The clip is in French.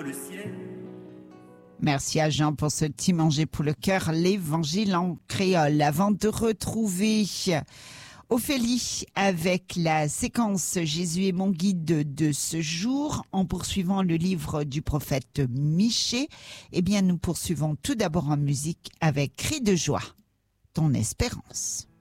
le ciel. Merci à Jean pour ce petit manger pour le cœur, l'évangile en créole. Avant de retrouver Ophélie avec la séquence Jésus est mon guide de ce jour, en poursuivant le livre du prophète Michée, eh bien nous poursuivons tout d'abord en musique avec Cri de joie, ton espérance.